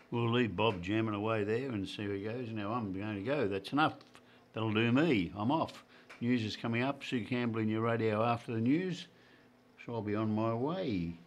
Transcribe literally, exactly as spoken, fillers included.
We'll leave Bob jamming away there and see where he goes. Now I'm going to go. That's enough. That'll do me. I'm off. News is coming up. Sue Campbell in your radio after the news. So I'll be on my way.